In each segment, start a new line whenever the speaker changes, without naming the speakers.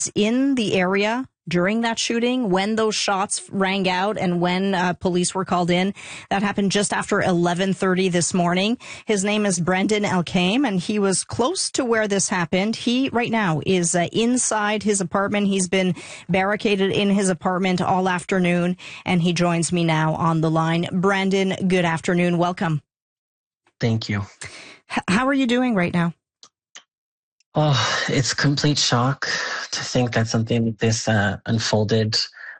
in the area during that shooting when those shots rang out and when police were called in. That happened just after 11:30 this morning. His name is Brendan Elkaim, and he was close to where this happened. He right now is inside his apartment. He's been barricaded in his apartment all afternoon, and he joins me now on the line. Brendan, good afternoon. Welcome.
Thank you.
How are you doing right now?
Oh, it's complete shock to think that something like this unfolded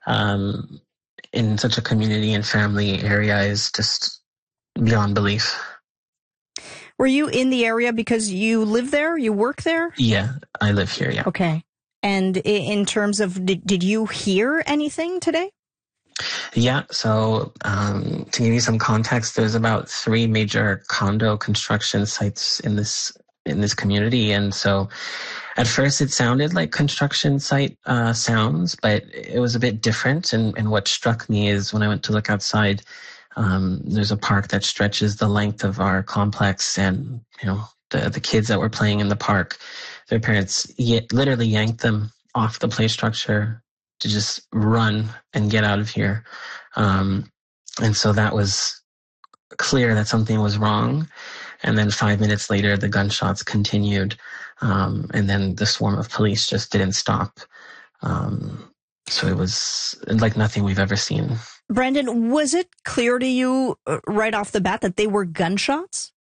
in such a community and family area is just beyond belief.
Were you in the area because you live there? You work there?
Yeah, I live here, yeah.
Okay. And in terms of, did you hear anything today?
Yeah, so to give you some context, there's about 3 major condo construction sites in this community. And so at first it sounded like construction site sounds, but it was a bit different. And what struck me is when I went to look outside, there's a park that stretches the length of our complex, and, you know, the kids that were playing in the park, their parents literally yanked them off the play structure to just run and get out of here. And so that was clear that something was wrong. And then 5 minutes later, the gunshots continued. And then the swarm of police just didn't stop. So it was like nothing we've ever seen.
Brendan, was it clear to you right off the bat that they were gunshots?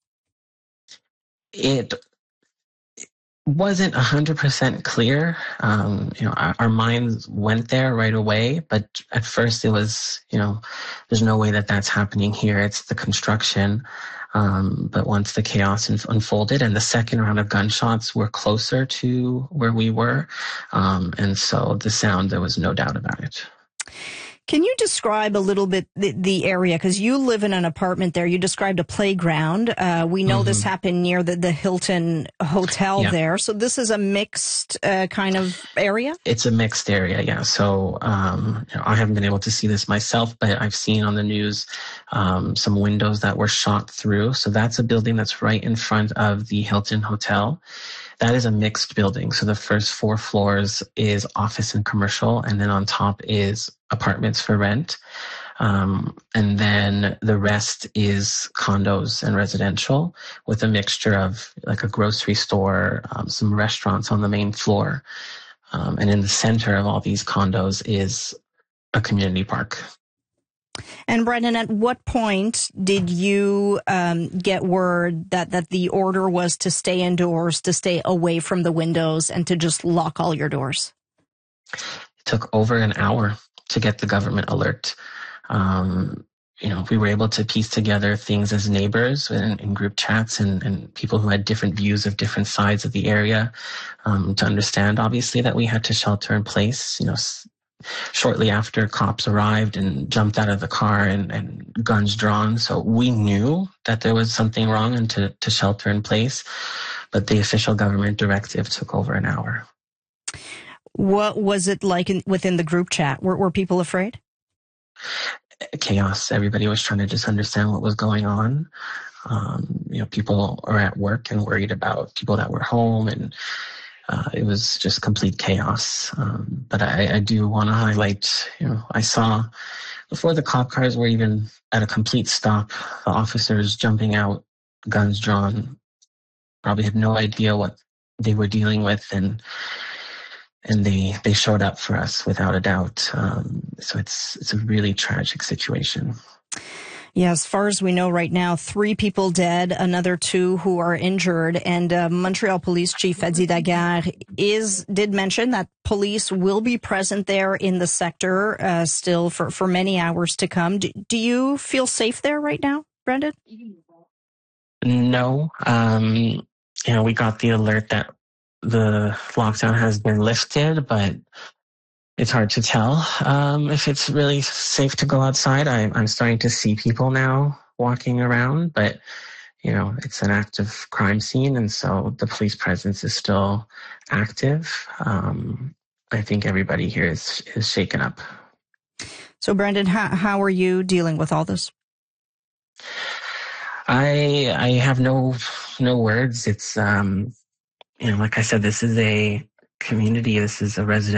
It wasn't 100% clear. Our minds went there right away, but at first it was, there's no way that that's happening here. It's the construction. But once the chaos unfolded and the second round of gunshots were closer to where we were, and so the sound, there was no doubt about it.
Can you describe a little bit the area? Because you live in an apartment there. You described a playground. We know this happened near the Hilton Hotel there. So this is a mixed kind of area?
It's a mixed area, yeah. So I haven't been able to see this myself, but I've seen on the news some windows that were shot through. So that's a building that's right in front of the Hilton Hotel. That is a mixed building. So the first 4 floors is office and commercial, and then on top is apartments for rent. And then the rest is condos and residential with a mixture of like a grocery store, some restaurants on the main floor. And in the center of all these condos is a community park.
And Brendan, at what point did you get word that the order was to stay indoors, to stay away from the windows, and to just lock all your doors?
It took over an hour to get the government alert. We were able to piece together things as neighbors in group chats and people who had different views of different sides of the area to understand, obviously, that we had to shelter in place. Shortly after, cops arrived and jumped out of the car and guns drawn. So we knew that there was something wrong and to shelter in place. But the official government directive took over an hour.
What was it like within the group chat? Were people afraid?
Chaos. Everybody was trying to just understand what was going on. People are at work and worried about people that were home, and it was just complete chaos. But I do want to highlight, I saw before the cop cars were even at a complete stop, the officers jumping out, guns drawn, probably had no idea what they were dealing with. And they showed up for us without a doubt. So it's a really tragic situation.
Yeah, as far as we know right now, 3 people dead, another 2 who are injured. And Montreal Police Chief Eddie Daguerre did mention that police will be present there in the sector still for many hours to come. Do you feel safe there right now, Brendan?
No. We got the alert that the lockdown has been lifted, but it's hard to tell if it's really safe to go outside. I'm starting to see people now walking around, but, it's an active crime scene, and so the police presence is still active. I think everybody here is shaken up.
So, Brendan, how are you dealing with all this?
I have no words. It's, like I said, this is a community. This is a residential